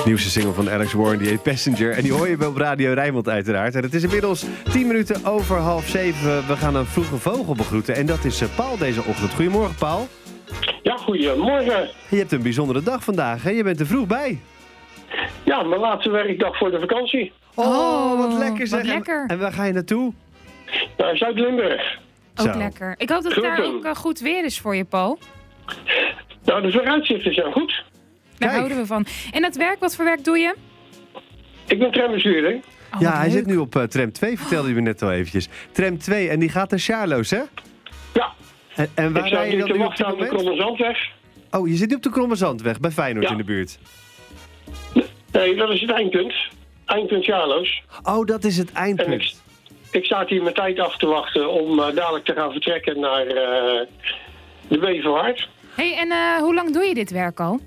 Nieuwste single van Alex Warren, die heet Passenger. En die hoor je wel op Radio Rijnmond uiteraard. En het is inmiddels 10 minuten over 6:30. We gaan een vroege vogel begroeten. En dat is Paul deze ochtend. Goedemorgen, Paul. Ja, goedemorgen. Je hebt een bijzondere dag vandaag, hè? Je bent er vroeg bij. Ja, mijn laatste werkdag voor de vakantie. Oh, wat lekker zeg. Wat lekker. En waar ga je naartoe? Naar Zuid-Limburg. Ook Zo. lekker. Ik hoop dat het daar ook goed weer is voor je, Paul. Nou, de vooruitzichten zijn goed. Daar Kijk. houden we van. En dat werk, wat voor werk doe je? Ik ben trambestuurder. Oh, Ja, wat hij leuk. zit nu op tram 2, vertelde je me net al eventjes. Tram 2, en die gaat naar Charloes, hè? Ja, En waar ik sta rij je nu dan te nu op wachten dit aan de moment? Krommenzandweg. Oh, je zit nu op de Krommezandweg, bij Feyenoord Ja. in de buurt. Nee, dat is het eindpunt. Eindpunt Jaarloos. Oh, dat is het En eindpunt. ik sta hier mijn tijd af te wachten om dadelijk te gaan vertrekken naar de Beverwaard. Hey, en hoe lang doe je dit werk al?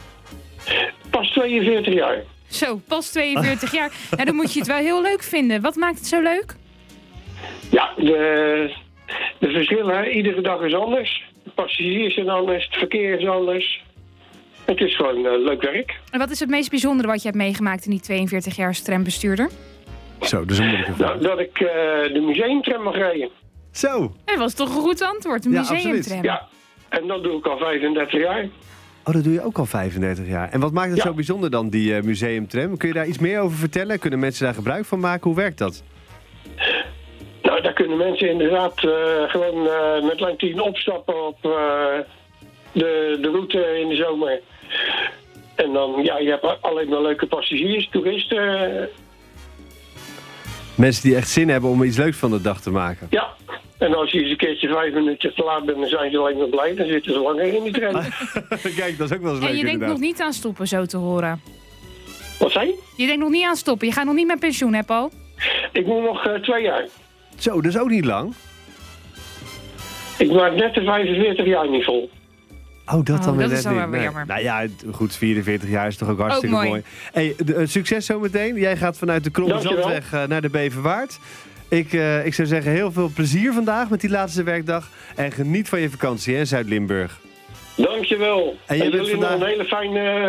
Pas 42 jaar. Zo, pas 42 jaar. Nou, dan moet je het wel heel leuk vinden. Wat maakt het zo leuk? Ja, de verschillen, iedere dag is anders. De passagiers zijn anders, het verkeer is anders. Het is gewoon leuk werk. En wat is het meest bijzondere wat je hebt meegemaakt in die 42 jaar als trambestuurder? Zo, dat is een moeilijke vraag. Nou, dat ik de museumtram mag rijden. Zo. Dat was toch een goed antwoord, een Ja, museumtram. absoluut. Ja, en dat doe ik al 35 jaar. Oh, dat doe je ook al 35 jaar. En wat maakt het Ja. zo bijzonder dan, die museumtram? Kun je daar iets meer over vertellen? Kunnen mensen daar gebruik van maken? Hoe werkt dat? Nou, daar kunnen mensen inderdaad gewoon met lijn 10 opstappen op de route in de zomer. En dan, ja, je hebt alleen maar leuke passagiers, toeristen. Mensen die echt zin hebben om iets leuks van de dag te maken. Ja, en als je eens een keertje 5 minuten te laat bent, dan zijn ze alleen maar blij. Dan zitten ze langer in die tram. Kijk, dat is ook wel eens leuk En je denkt inderdaad. nog niet aan stoppen, zo te horen. Wat zei je? Je denkt nog niet aan stoppen. Je gaat nog niet met pensioen, hè, Paul? Ik moet nog 2 jaar. Zo, dat is ook niet lang. Ik maak net de 45 jaar niet vol. Oh, dat dan weer dat is net wel niet. weer jammer. Nou ja, goed, 44 jaar is toch ook hartstikke Ook mooi. mooi. Hey, succes zometeen. Jij gaat vanuit de Krommezandweg naar de Beverwaard. Ik zou zeggen, heel veel plezier vandaag met die laatste werkdag. En geniet van je vakantie in Zuid-Limburg. Dankjewel. En jij bent jullie nog vandaag- een hele fijne